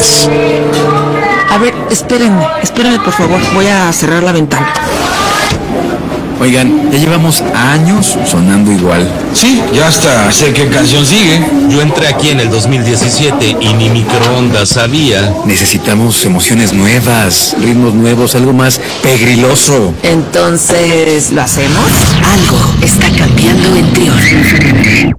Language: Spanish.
A ver, espérenme por favor, voy a cerrar la ventana. Oigan, ya llevamos años sonando igual. Sí, ya hasta sé qué canción sigue. Yo entré aquí en el 2017 y ni microondas sabía. Necesitamos emociones nuevas, ritmos nuevos, algo más pegriloso. Entonces, ¿lo hacemos? Algo está cambiando en Trión.